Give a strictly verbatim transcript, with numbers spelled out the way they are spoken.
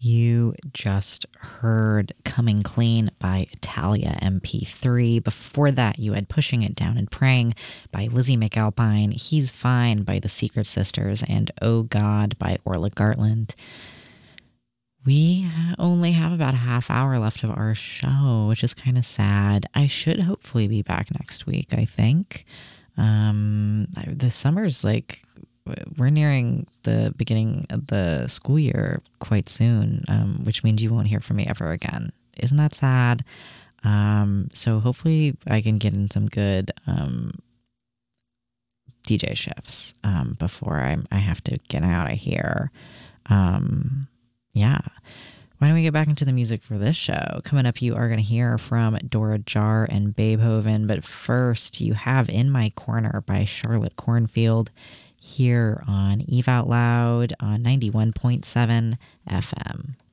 You just heard Coming Clean by Italia M P three. Before that, you had Pushing It Down and Praying by Lizzie McAlpine, He's Fine by the Secret Sisters, and Oh God by Orla Gartland. We only have about a half hour left of our show, which is kind of sad. I should hopefully be back next week, I think. Um, the summer's like, we're nearing the beginning of the school year quite soon, um, which means you won't hear from me ever again. Isn't that sad? Um, so hopefully I can get in some good um, D J shifts um, before I, I have to get out of here. Um, yeah. Why don't we get back into the music for this show? Coming up, you are going to hear from Dora Jar and Beethoven. But first, you have In My Corner by Charlotte Cornfield here on Eve Out Loud on ninety-one point seven F M.